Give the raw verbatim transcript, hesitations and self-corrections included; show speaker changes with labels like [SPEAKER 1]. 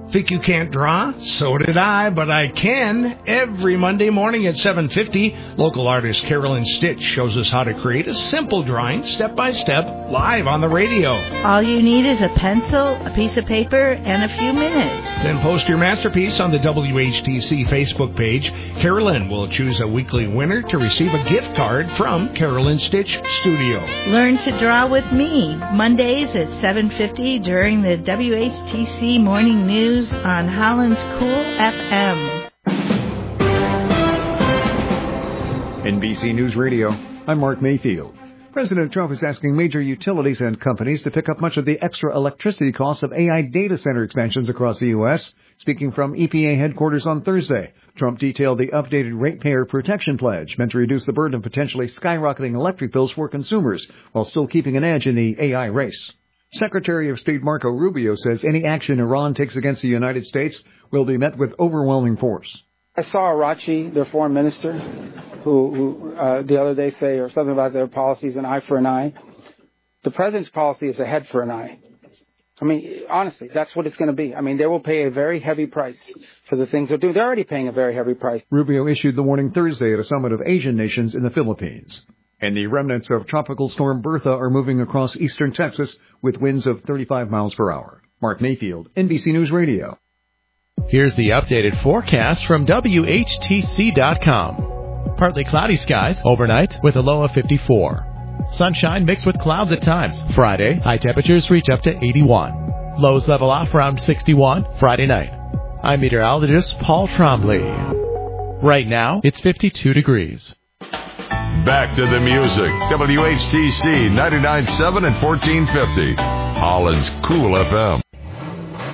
[SPEAKER 1] Think you can't draw? So did I, but I can. Every Monday morning at seven fifty, local artist Carolyn Stitch shows us how to create a simple drawing, step by step, live on the radio.
[SPEAKER 2] All you need is a pencil, a piece of paper, and a few minutes.
[SPEAKER 1] Then post your masterpiece on the W H T C Facebook page. Carolyn will choose a weekly winner to receive a gift card from Carolyn Stitch Studio.
[SPEAKER 2] Learn to draw with me, Mondays at seven fifty during the W H T C Morning News on Holland's Cool F M.
[SPEAKER 3] N B C News Radio, I'm Mark Mayfield. President Trump is asking major utilities and companies to pick up much of the extra electricity costs of A I data center expansions across the U S. Speaking from E P A headquarters on Thursday, Trump detailed the updated ratepayer protection pledge meant to reduce the burden of potentially skyrocketing electric bills for consumers while still keeping an edge in the A I race. Secretary of State Marco Rubio says any action Iran takes against the United States will be met with overwhelming force.
[SPEAKER 4] I saw Arachi, their foreign minister, who, who uh, the other day say or something about their policies, an eye for an eye. The president's policy is a head for an eye. I mean, honestly, that's what it's going to be. I mean, they will pay a very heavy price for the things they're doing. They're already paying a very heavy price.
[SPEAKER 3] Rubio issued the warning Thursday at a summit of Asian nations in the Philippines. And the remnants of Tropical Storm Bertha are moving across eastern Texas with winds of thirty-five miles per hour. Mark Mayfield, N B C News Radio.
[SPEAKER 5] Here's the updated forecast from W H T C dot com. Partly cloudy skies overnight with a low of fifty-four. Sunshine mixed with clouds at times. Friday, high temperatures reach up to eighty-one. Lows level off around sixty-one Friday night. I'm meteorologist Paul Trombley. Right now, it's fifty-two degrees.
[SPEAKER 6] Back to the music. W H T C ninety-nine point seven and fourteen fifty. Holland's Cool F M.